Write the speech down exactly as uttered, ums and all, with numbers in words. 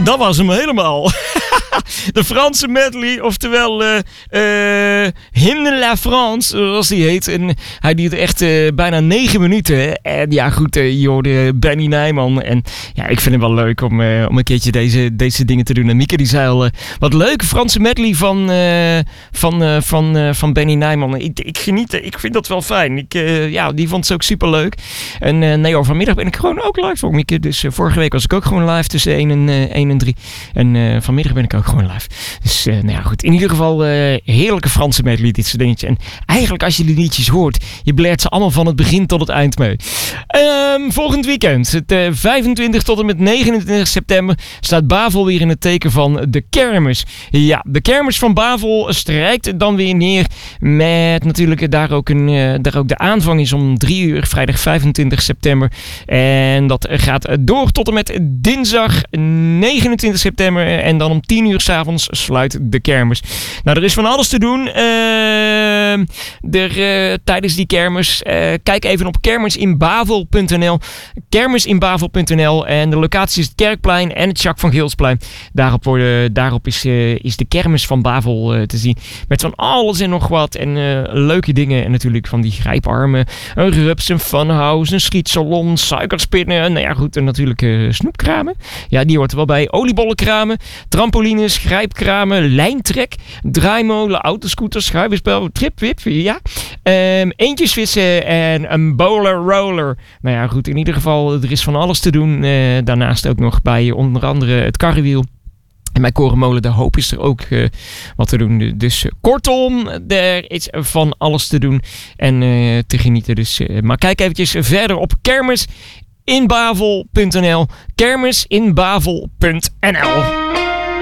dat was hem helemaal. De Franse medley, oftewel uh, uh, Hymne la France, zoals die heet. En hij duurde echt uh, bijna negen minuten. En ja, goed, uh, je hoorde Benny Nijman. En ja, ik vind het wel leuk om, uh, om een keertje deze, deze dingen te doen. En Mieke die zei al, uh, wat leuke Franse medley van, uh, van, uh, van, uh, van Benny Nijman. Ik, ik geniet, ik vind dat wel fijn. Ik, uh, ja, die vond ze ook super leuk. En uh, nee hoor, vanmiddag ben ik gewoon ook live voor Mieke. Dus uh, vorige week was ik ook gewoon live tussen één en, uh, één en drie. En uh, vanmiddag ben ik ook gewoon live. Dus uh, nou ja, goed. In ieder geval uh, heerlijke Franse medley, dit soort dingetjes. En eigenlijk als je die liedjes hoort, je blaert ze allemaal van het begin tot het eind mee. Um, volgend weekend, het uh, vijfentwintig tot en met negenentwintig september, staat Bavel weer in het teken van de kermis. Ja, de kermis van Bavel strijkt dan weer neer met natuurlijk daar ook, een, uh, daar ook de aanvang is om drie uur, vrijdag vijfentwintig september. En dat gaat door tot en met dinsdag negenentwintig september. En dan om tien uur 's avonds sluit de kermis. Nou, er is van alles te doen. Uh, er, uh, tijdens die kermis. Uh, kijk even op kermisinbavel punt n l. kermisinbavel punt n l. En de locatie is het Kerkplein en het Jacques van Geelsplein. Daarop, worden, daarop is, uh, is de kermis van Bavel uh, te zien. Met van alles en nog wat. En uh, leuke dingen. En natuurlijk van die grijparmen. Een rups, een funhouse, een schietsalon, suikerspinnen. Nou ja, goed. En natuurlijk uh, snoepkramen. Ja, die hoort er wel bij. Oliebollenkramen, trampolines, grijpkramen, lijntrek, draaimolen, autoscooters, schuivenspel, tripwip, ja. Um, eentjesvissen en een bowler roller. Nou ja, goed. In ieder geval, er is van alles te doen. Uh, daarnaast ook nog bij onder andere het karrewiel. En bij Korenmolen de Hoop is er ook uh, wat te doen. Dus uh, kortom, er is van alles te doen en uh, te genieten. Dus, uh, maar kijk eventjes verder op kermisinbavel punt n l. kermisinbavel punt n l.